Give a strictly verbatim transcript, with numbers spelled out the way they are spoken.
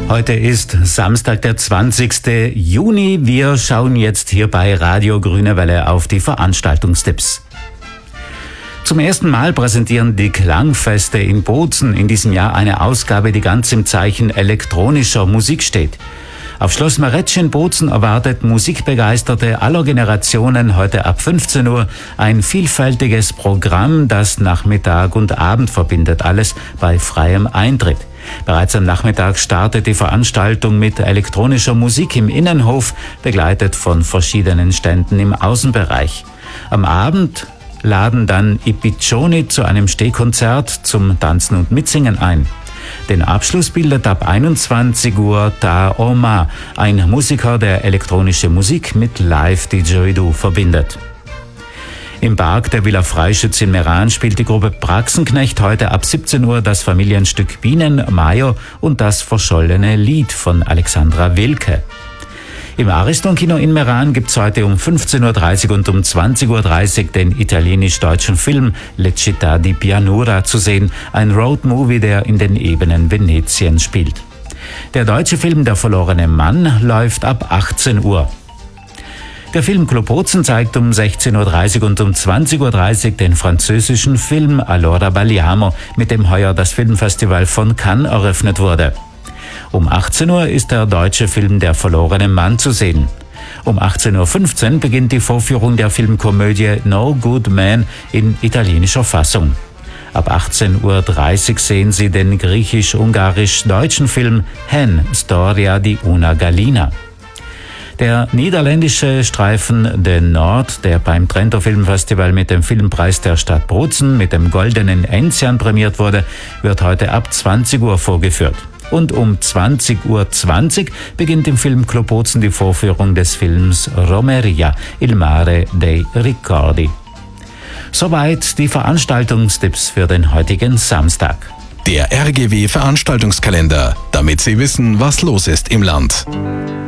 Heute ist Samstag, der zwanzigste Juni. Wir schauen jetzt hier bei Radio Grüne Welle auf die Veranstaltungstipps. Zum ersten Mal präsentieren die Klangfeste in Bozen in diesem Jahr eine Ausgabe, die ganz im Zeichen elektronischer Musik steht. Auf Schloss Maretsch in Bozen erwartet Musikbegeisterte aller Generationen heute ab fünfzehn Uhr ein vielfältiges Programm, das Nachmittag und Abend verbindet, alles bei freiem Eintritt. Bereits am Nachmittag startet die Veranstaltung mit elektronischer Musik im Innenhof, begleitet von verschiedenen Ständen im Außenbereich. Am Abend laden dann i Piccioni zu einem Stehkonzert zum Tanzen und Mitsingen ein. Den Abschluss bildet ab einundzwanzig Uhr Ta Oma, ein Musiker, der elektronische Musik mit Live-Didgeridoo verbindet. Im Park der Villa Freischütz in Meran spielt die Gruppe Praxenknecht heute ab siebzehn Uhr das Familienstück Bienen, Mayo und das verschollene Lied von Alexandra Wilke. Im Ariston-Kino in Meran gibt's heute um fünfzehn Uhr dreißig und um zwanzig Uhr dreißig den italienisch-deutschen Film Le Città di Pianura zu sehen, ein Roadmovie, der in den Ebenen Venetiens spielt. Der deutsche Film Der verlorene Mann läuft ab achtzehn Uhr. Der Filmclub Bozen zeigt um sechzehn Uhr dreißig und um zwanzig Uhr dreißig den französischen Film Allora balliamo, mit dem heuer das Filmfestival von Cannes eröffnet wurde. Um achtzehn Uhr ist der deutsche Film Der verlorene Mann zu sehen. Um achtzehn Uhr fünfzehn beginnt die Vorführung der Filmkomödie No Good Man in italienischer Fassung. Ab achtzehn Uhr dreißig sehen Sie den griechisch-ungarisch-deutschen Film Hen, Storia di una Gallina. Der niederländische Streifen De Nord, der beim Trento Filmfestival mit dem Filmpreis der Stadt Bozen mit dem goldenen Enzian prämiert wurde, wird heute ab zwanzig Uhr vorgeführt. Und um zwanzig Uhr zwanzig beginnt im Filmclub Bozen die Vorführung des Films Romeria, Il mare dei ricordi. Soweit die Veranstaltungstipps für den heutigen Samstag. Der R G W Veranstaltungskalender, damit Sie wissen, was los ist im Land.